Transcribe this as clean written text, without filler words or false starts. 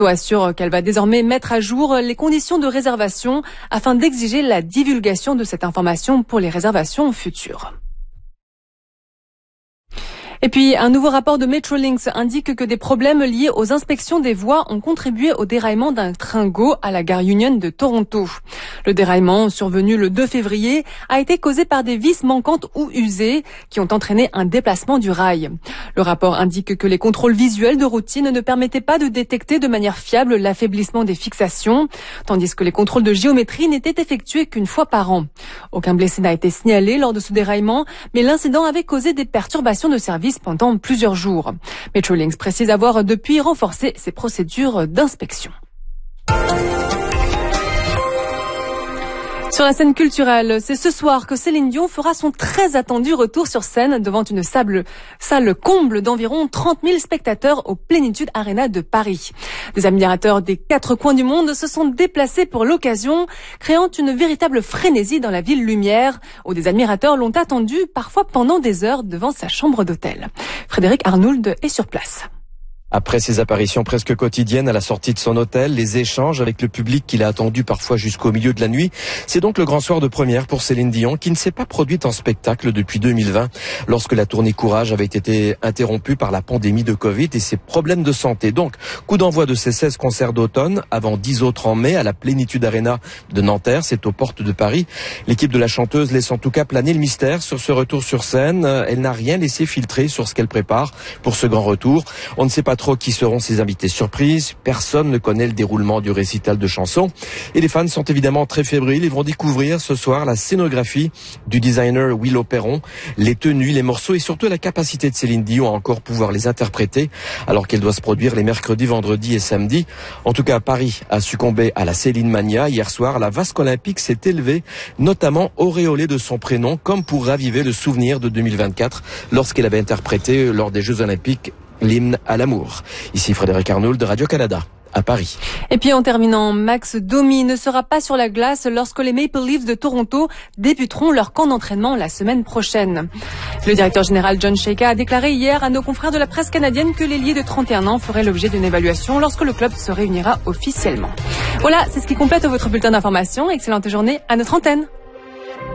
Assure qu'elle va désormais mettre à jour les conditions de réservation afin d'exiger la divulgation de cette information pour les réservations futures. Et puis, un nouveau rapport de Metrolinx indique que des problèmes liés aux inspections des voies ont contribué au déraillement d'un train GO à la gare Union de Toronto. Le déraillement, survenu le 2 février, a été causé par des vis manquantes ou usées qui ont entraîné un déplacement du rail. Le rapport indique que les contrôles visuels de routine ne permettaient pas de détecter de manière fiable l'affaiblissement des fixations, tandis que les contrôles de géométrie n'étaient effectués qu'une fois par an. Aucun blessé n'a été signalé lors de ce déraillement, mais l'incident avait causé des perturbations de service pendant plusieurs jours. Metrolinx précise avoir depuis renforcé ses procédures d'inspection. Sur la scène culturelle, c'est ce soir que Céline Dion fera son très attendu retour sur scène devant une salle comble d'environ 30 000 spectateurs au Plénitude Arena de Paris. Des admirateurs des 4 coins du monde se sont déplacés pour l'occasion, créant une véritable frénésie dans la ville lumière, où des admirateurs l'ont attendu parfois pendant des heures devant sa chambre d'hôtel. Frédéric Arnould est sur place. Après ses apparitions presque quotidiennes à la sortie de son hôtel, les échanges avec le public qu'il a attendu parfois jusqu'au milieu de la nuit, c'est donc le grand soir de première pour Céline Dion qui ne s'est pas produite en spectacle depuis 2020 lorsque la tournée Courage avait été interrompue par la pandémie de Covid et ses problèmes de santé. Donc, coup d'envoi de ses 16 concerts d'automne avant 10 autres en mai à la Plénitude Arena de Nanterre, c'est aux portes de Paris. L'équipe de la chanteuse laisse en tout cas planer le mystère sur ce retour sur scène. Elle n'a rien laissé filtrer sur ce qu'elle prépare pour ce grand retour. On ne sait pas trop qui seront ses invités surprises. Personne ne connaît le déroulement du récital de chansons. Et les fans sont évidemment très fébriles. Ils vont découvrir ce soir la scénographie du designer Willow Perron, les tenues, les morceaux et surtout la capacité de Céline Dion à encore pouvoir les interpréter alors qu'elle doit se produire les mercredis, vendredis et samedis. En tout cas, Paris a succombé à la Céline Mania. Hier soir, la vasque olympique s'est élevée, notamment auréolée de son prénom, comme pour raviver le souvenir de 2024 lorsqu'elle avait interprété lors des Jeux olympiques l'hymne à l'amour. Ici Frédéric Arnould de Radio-Canada, à Paris. Et puis en terminant, Max Domi ne sera pas sur la glace lorsque les Maple Leafs de Toronto débuteront leur camp d'entraînement la semaine prochaine. Le directeur général John Chayka a déclaré hier à nos confrères de la presse canadienne que l'ailier de 31 ans ferait l'objet d'une évaluation lorsque le club se réunira officiellement. Voilà, c'est ce qui complète votre bulletin d'information. Excellente journée à notre antenne.